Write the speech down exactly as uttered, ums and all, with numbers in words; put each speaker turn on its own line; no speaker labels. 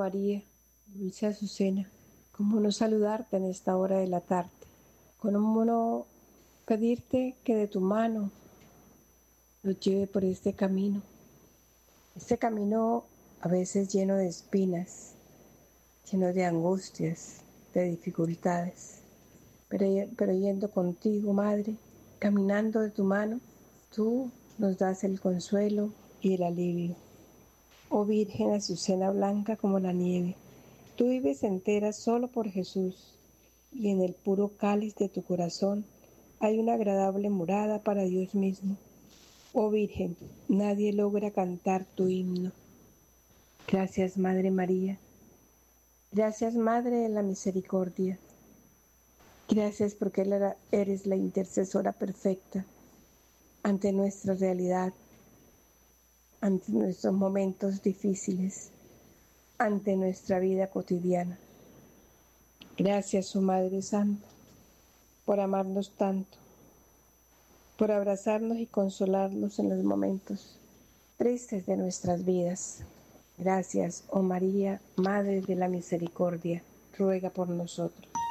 María, dulce Azucena, cómo no saludarte en esta hora de la tarde, cómo no pedirte que de tu mano nos lleve por este camino, este camino a veces lleno de espinas, lleno de angustias, de dificultades, pero, pero yendo contigo, Madre, caminando de tu mano, tú nos das el consuelo y el alivio. Oh Virgen Azucena blanca como la nieve, tú vives entera solo por Jesús, y en el puro cáliz de tu corazón hay una agradable morada para Dios mismo. Oh Virgen, nadie logra cantar tu himno. Gracias, Madre María. Gracias, Madre de la Misericordia. Gracias porque eres la intercesora perfecta ante nuestra realidad, ante nuestros momentos difíciles, ante nuestra vida cotidiana. Gracias, oh Madre Santa, por amarnos tanto, por abrazarnos y consolarnos en los momentos tristes de nuestras vidas. Gracias, oh María, Madre de la Misericordia, ruega por nosotros.